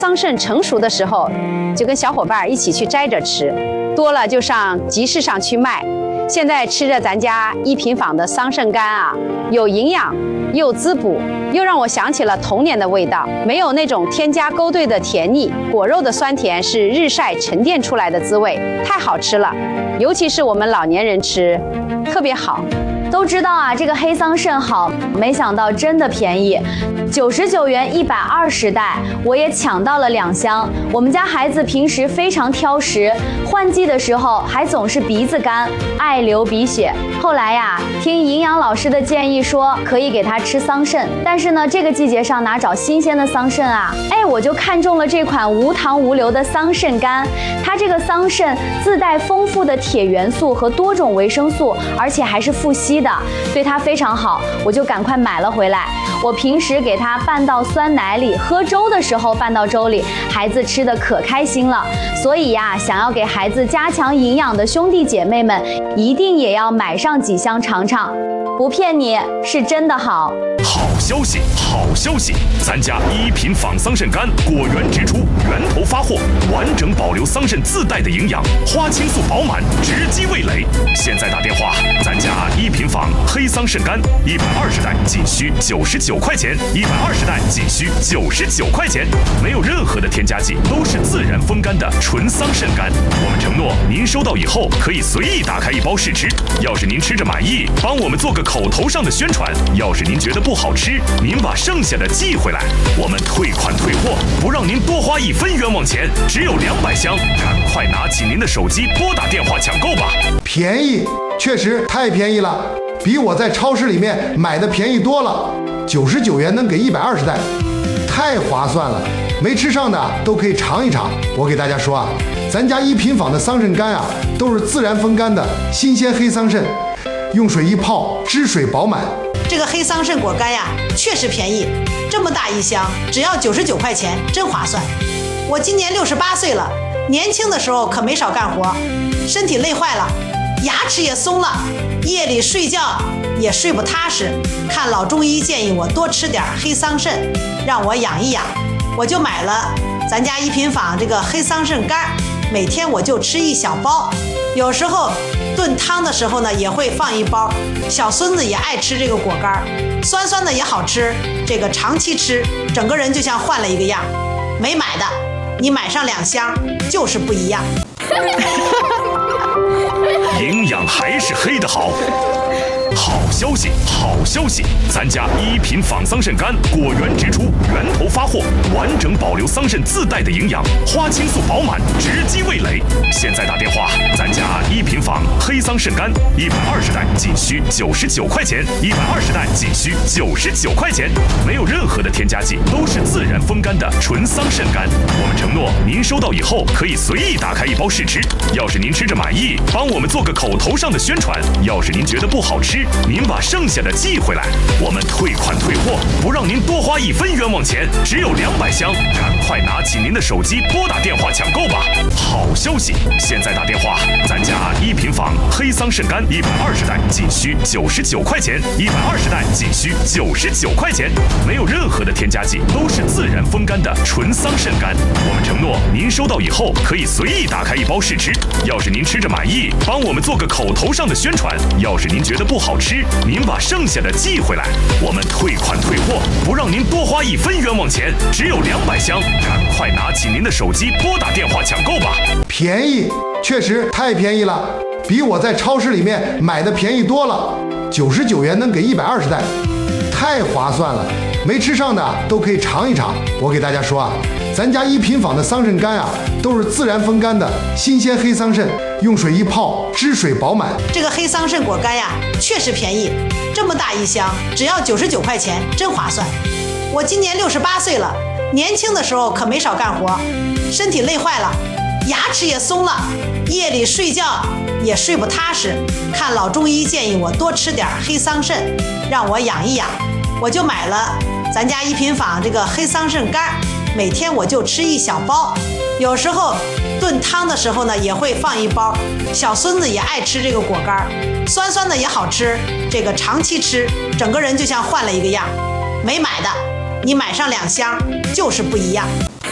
桑葚成熟的时候，就跟小伙伴一起去摘着吃，多了就上集市上去卖。现在吃着咱家一品坊的桑葚干啊，有营养，又滋补，又让我想起了童年的味道，没有那种添加勾兑的甜腻，果肉的酸甜是日晒沉淀出来的滋味，太好吃了。尤其是我们老年人吃，特别好。 都知道啊，这个黑桑葚好，没想到真的便宜，99元120袋，我也抢到了2箱。我们家孩子平时非常挑食，换季的时候还总是鼻子干，爱流鼻血。后来呀，听营养老师的建议说可以给他吃桑葚，但是呢，这个季节上哪找新鲜的桑葚啊？我就看中了这款无糖无硫的桑葚干。它这个桑葚自带丰富的铁元素和多种维生素，而且还是富硒的，对它非常好，我就赶快买了回来。我平时给它拌到酸奶里，喝粥的时候拌到粥里，孩子吃的可开心了。所以呀，想要给孩子加强营养的兄弟姐妹们，一定也要买上几箱尝尝，不骗你，是真的好。 好消息，好消息！咱家一品坊桑葚干果园直出，源头发货，完整保留桑葚自带的营养，花青素饱满，直击味蕾。现在打电话，咱家一品坊黑桑葚干120袋仅需99块钱，120袋仅需99块钱，没有任何的添加剂，都是自然风干的纯桑葚干。我们承诺，您收到以后可以随意打开一包试吃，要是您吃着满意，帮我们做个口头上的宣传；要是您觉得不好吃，您把剩下的寄回来，我们退款退货，不让您多花1分冤枉钱。只有200箱，赶快拿起您的手机拨打电话抢购吧！ 便宜，确实太便宜了，比我在超市里面买的便宜多了。99元能给120袋，太划算了。没吃上的都可以尝一尝。我给大家说啊，咱家一品坊的桑葚干啊，都是自然风干的新鲜黑桑葚，用水一泡，汁水饱满。 这个黑桑葚果干呀，确实便宜，这么大一箱，只要99块钱，真划算。我今年68岁了，年轻的时候可没少干活，身体累坏了，牙齿也松了，夜里睡觉也睡不踏实。看老中医建议我多吃点黑桑葚，让我养一养，我就买了咱家一品坊这个黑桑葚干，每天我就吃1小包，有时候炖汤的时候呢，也会放1包。小孙子也爱吃这个果干，酸酸的也好吃，这个长期吃，整个人就像换了一个样。没买的，你买上2箱，就是不一样。 营养还是黑的好。好消息，好消息！咱家一品坊桑葚干果园直出，源头发货，完整保留桑葚自带的营养，花青素饱满，直击味蕾。现在打电话，咱家一品坊黑桑葚干120袋仅需99块钱，120袋仅需99块钱，没有任何的添加剂，都是自然风干的纯桑葚干。我们承诺，您收到以后可以随意打开一包试吃，要是您吃着满意，帮我们做个口头上的宣传；要是您觉得不好吃，您把剩下的寄回来，我们退款退货，不让您多花1分冤枉钱。只有200箱，赶快拿起您的手机拨打电话抢购吧！好消息，现在打电话，咱家一品坊黑桑葚干120袋仅需99块钱，120袋仅需99块钱，没有任何的添加剂，都是自然风干的纯桑葚干。我们承诺，您收到以后可以随意打开一包试吃，要是您吃着满意，帮我们做个口头上的宣传；要是您觉得不好吃，您把剩下的寄回来，我们退款退货，不让您多花1分冤枉钱。只有200箱，赶快拿起您的手机拨打电话抢购吧！ 便宜，确实太便宜了，比我在超市里面买的便宜多了。99元能给120袋，太划算了。没吃上的都可以尝一尝。我给大家说啊，咱家一品坊的桑葚干啊，都是自然风干的新鲜黑桑葚，用水一泡，汁水饱满。 这个黑桑葚果干呀，确实便宜，这么大一箱，只要99块钱，真划算。我今年68岁了，年轻的时候可没少干活，身体累坏了，牙齿也松了，夜里睡觉也睡不踏实。看老中医建议我多吃点黑桑葚，让我养一养，我就买了咱家一品坊这个黑桑葚干，每天我就吃1小包。有时候炖汤的时候呢，也会放1包。小孙子也爱吃这个果干，酸酸的也好吃，这个长期吃，整个人就像换了一个样。没买的，你买上2箱，就是不一样。